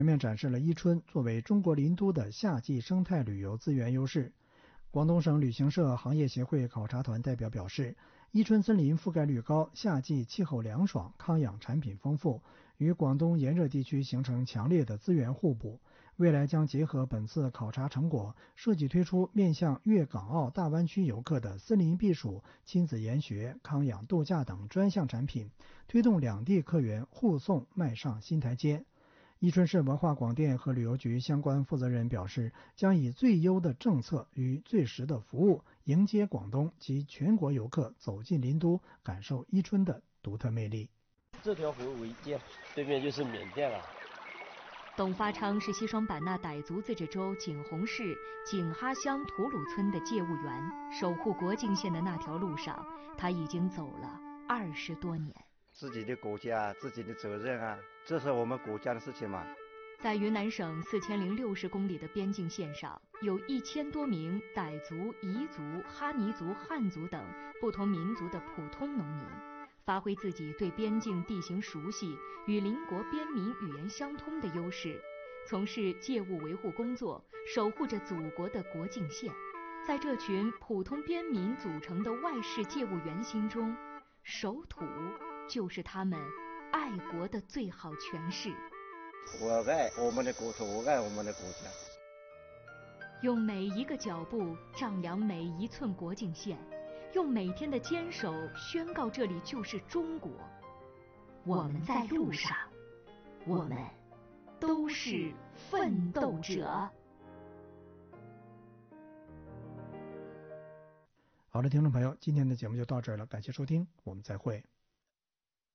全面展示了伊春作为中国林都的夏季生态旅游资源优势。广东省旅行社行业协会考察团代表表示，伊春森林覆盖率高，夏季气候凉爽，康养产品丰富，与广东炎热地区形成强烈的资源互补。未来将结合本次考察成果，设计推出面向粤港澳大湾区游客的森林避暑、亲子研学、康养度假等专项产品，推动两地客源互送迈上新台阶。伊春市文化广电和旅游局相关负责人表示，将以最优的政策与最实的服务，迎接广东及全国游客走进林都，感受伊春的独特魅力。 这条河为界，对面就是缅甸了。 董发昌是西双版纳傣族自治州景洪市景哈乡图鲁村的界务员，守护国境线的那条路上，他已经走了20多年。 自己的国家，自己的责任啊，这是我们国家的事情嘛。 在云南省4060公里的边境线上，有1000多名傣族、彝族、哈尼族、汉族等不同民族的普通农民，发挥自己对边境地形熟悉、与邻国边民语言相通的优势，从事界务维护工作，守护着祖国的国境线。在这群普通边民组成的外事界务员心中，守土就是他们爱国的最好诠释。 我爱我们的国土，我爱我们的国家。 用每一个脚步丈量每一寸国境线，用每天的坚守宣告这里就是中国。我们在路上，我们都是奋斗者。 好的，听众朋友，今天的节目就到这儿了，感谢收听，我们再会。